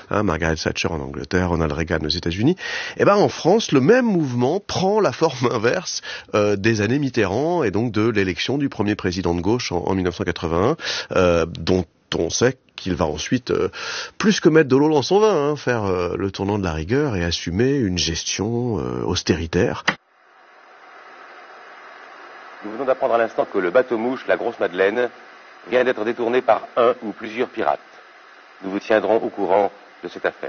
Margaret Thatcher en Angleterre, Ronald Reagan aux États-Unis. Et en France, le même mouvement prend la forme inverse des années Mitterrand et donc de l'élection du premier président de gauche en 1981, dont on sait qu'il va ensuite, plus que mettre de l'eau dans son vin, faire le tournant de la rigueur et assumer une gestion austéritaire. Nous venons d'apprendre à l'instant que le bateau-mouche, la Grosse Madeleine, vient d'être détourné par un ou plusieurs pirates. Nous vous tiendrons au courant de cette affaire.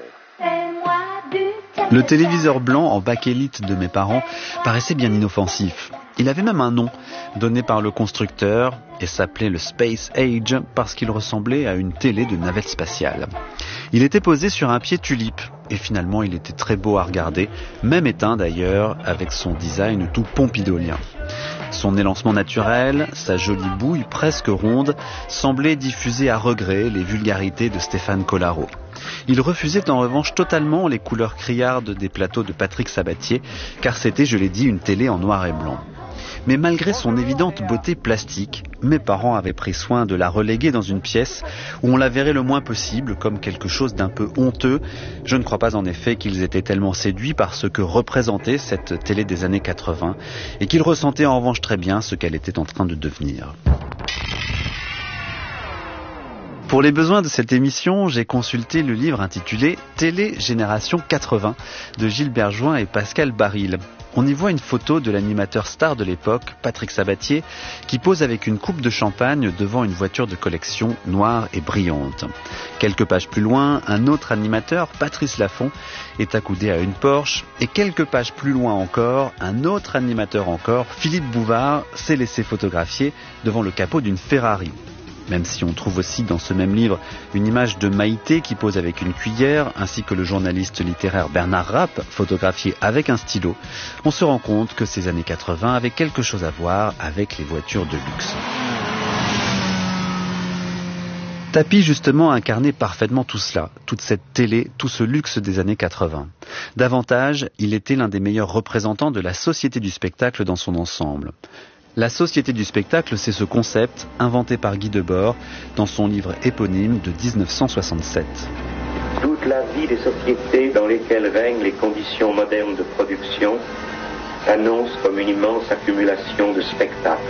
Le téléviseur blanc en bakélite de mes parents paraissait bien inoffensif. Il avait même un nom, donné par le constructeur, et s'appelait le Space Age parce qu'il ressemblait à une télé de navette spatiale. Il était posé sur un pied tulipe, et finalement il était très beau à regarder, même éteint d'ailleurs, avec son design tout pompidolien. Son élancement naturel, sa jolie bouille presque ronde, semblait diffuser à regret les vulgarités de Stéphane Collaro. Il refusait en revanche totalement les couleurs criardes des plateaux de Patrick Sabatier, car c'était, je l'ai dit, une télé en noir et blanc. Mais malgré son évidente beauté plastique, mes parents avaient pris soin de la reléguer dans une pièce où on la verrait le moins possible, comme quelque chose d'un peu honteux. Je ne crois pas en effet qu'ils étaient tellement séduits par ce que représentait cette télé des années 80, et qu'ils ressentaient en revanche très bien ce qu'elle était en train de devenir. Pour les besoins de cette émission, j'ai consulté le livre intitulé « Télé Génération 80 » de Gilles Berjoin et Pascal Baril. On y voit une photo de l'animateur star de l'époque, Patrick Sabatier, qui pose avec une coupe de champagne devant une voiture de collection noire et brillante. Quelques pages plus loin, un autre animateur, Patrice Laffont, est accoudé à une Porsche. Et quelques pages plus loin encore, un autre animateur encore, Philippe Bouvard, s'est laissé photographier devant le capot d'une Ferrari. Même si on trouve aussi dans ce même livre une image de Maïté qui pose avec une cuillère, ainsi que le journaliste littéraire Bernard Rapp, photographié avec un stylo, on se rend compte que ces années 80 avaient quelque chose à voir avec les voitures de luxe. Tapi, justement, incarnait parfaitement tout cela, toute cette télé, tout ce luxe des années 80. Davantage, il était l'un des meilleurs représentants de la société du spectacle dans son ensemble. La société du spectacle, c'est ce concept inventé par Guy Debord dans son livre éponyme de 1967. Toute la vie des sociétés dans lesquelles règnent les conditions modernes de production annonce comme une immense accumulation de spectacles.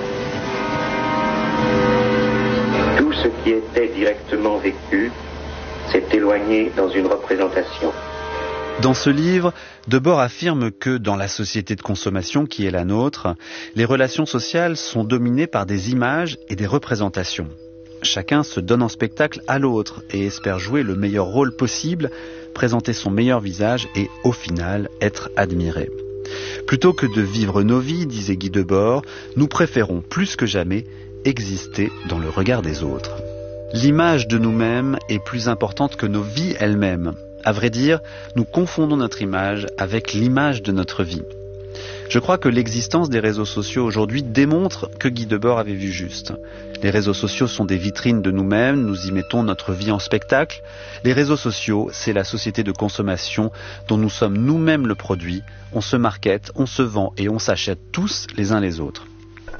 Tout ce qui était directement vécu s'est éloigné dans une représentation. Dans ce livre, Debord affirme que dans la société de consommation qui est la nôtre, les relations sociales sont dominées par des images et des représentations. Chacun se donne en spectacle à l'autre et espère jouer le meilleur rôle possible, présenter son meilleur visage et, au final, être admiré. Plutôt que de vivre nos vies, disait Guy Debord, nous préférons plus que jamais exister dans le regard des autres. L'image de nous-mêmes est plus importante que nos vies elles-mêmes. À vrai dire, nous confondons notre image avec l'image de notre vie. Je crois que l'existence des réseaux sociaux aujourd'hui démontre que Guy Debord avait vu juste. Les réseaux sociaux sont des vitrines de nous-mêmes, nous y mettons notre vie en spectacle. Les réseaux sociaux, c'est la société de consommation dont nous sommes nous-mêmes le produit. On se markete, on se vend et on s'achète tous les uns les autres.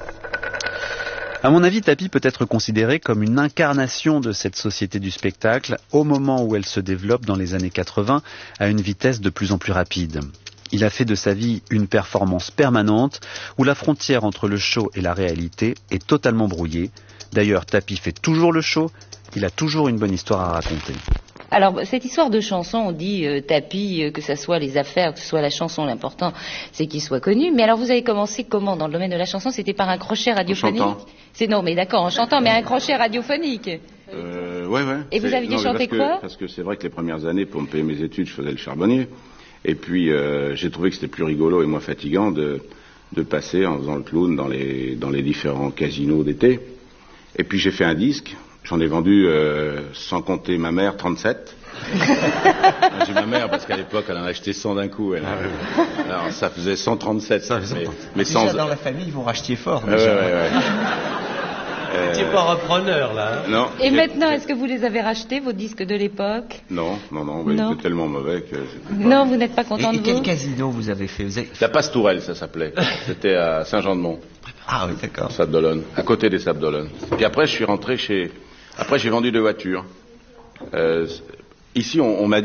À mon avis, Tapi peut être considéré comme une incarnation de cette société du spectacle au moment où elle se développe dans les années 80 à une vitesse de plus en plus rapide. Il a fait de sa vie une performance permanente où la frontière entre le show et la réalité est totalement brouillée. D'ailleurs, Tapi fait toujours le show, il a toujours une bonne histoire à raconter. Alors, cette histoire de chanson, on dit Tapi, que ce soit les affaires, que ce soit la chanson, l'important, c'est qu'il soit connu. Mais alors, vous avez commencé comment dans le domaine de la chanson? C'était par un crochet radiophonique? En chantant. Non, mais d'accord, en chantant, mais un crochet radiophonique. Ouais. Et vous aviez chanté quoi? Parce que c'est vrai que les premières années, pour me payer mes études, je faisais le charbonnier. Et puis, j'ai trouvé que c'était plus rigolo et moins fatigant de passer en faisant le clown dans les différents casinos d'été. Et puis, j'ai fait un disque. J'en ai vendu, sans compter ma mère, 37. J'ai ma mère, parce qu'à l'époque, elle en a acheté 100 d'un coup. Alors, ça faisait 137. Ça faisait mais déjà, dans la famille, vous rachetiez fort. Ouais. Vous n'étiez pas repreneur, là. Hein? Non. Et maintenant, est-ce que vous les avez rachetés, vos disques de l'époque? Non. Ils étaient tellement mauvais que... Non, vous n'êtes pas content de vous? Et quel casino vous avez fait? La Pastourelle, ça s'appelait. C'était à Saint-Jean-de-Mont. Ah oui, d'accord. Sables d'Olonne, à côté des Sables d'Olonne. Puis après, je suis rentré Après, j'ai vendu 2 voitures. Ici, on m'a dit